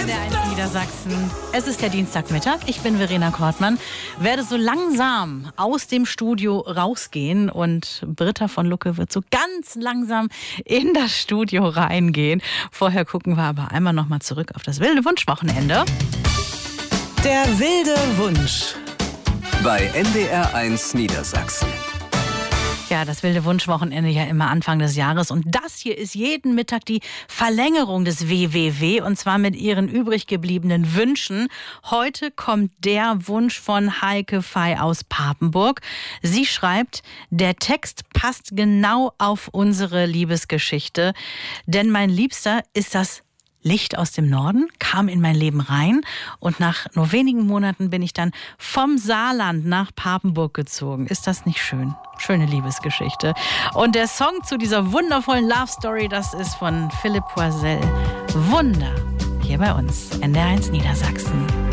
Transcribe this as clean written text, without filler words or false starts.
NDR1 Niedersachsen. Es ist der Dienstagmittag. Ich bin Verena Kortmann. Werde so langsam aus dem Studio rausgehen und Britta von Lucke wird so ganz langsam in das Studio reingehen. Vorher gucken wir aber einmal noch mal zurück auf das wilde Wunschwochenende. Der wilde Wunsch. Bei NDR1 Niedersachsen. Ja, das wilde Wunschwochenende ja immer Anfang des Jahres. Und das hier ist jeden Mittag die Verlängerung des WWW. Und zwar mit ihren übrig gebliebenen Wünschen. Heute kommt der Wunsch von Heike Fey aus Papenburg. Sie schreibt, der Text passt genau auf unsere Liebesgeschichte. Denn mein Liebster ist das Licht aus dem Norden, kam in mein Leben rein und nach nur wenigen Monaten bin ich dann vom Saarland nach Papenburg gezogen. Ist das nicht schön? Schöne Liebesgeschichte. Und der Song zu dieser wundervollen Love Story, das ist von Philipp Poisel. Wunder, hier bei uns, NDR1 Niedersachsen.